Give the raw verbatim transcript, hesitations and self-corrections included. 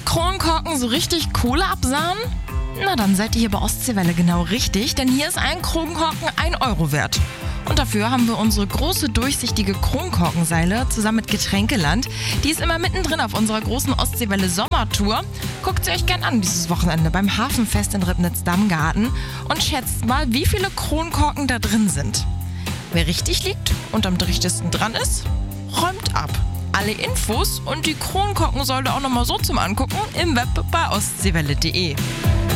Kronkorken so richtig Kohle absahen? Na, dann seid ihr hier bei Ostseewelle genau richtig, denn hier ist ein Kronkorken ein Euro wert. Und dafür haben wir unsere große durchsichtige Kronkorkenseile zusammen mit Getränkeland. Die ist immer mittendrin auf unserer großen Ostseewelle Sommertour. Guckt sie euch gern an dieses Wochenende beim Hafenfest in Ribnitz-Dammgarten und schätzt mal, wie viele Kronkorken da drin sind. Wer richtig liegt und am dichtesten dran ist, räumt ab. Alle Infos und die Kronkorkensäule auch nochmal so zum Angucken im Web bei ostseewelle punkt de.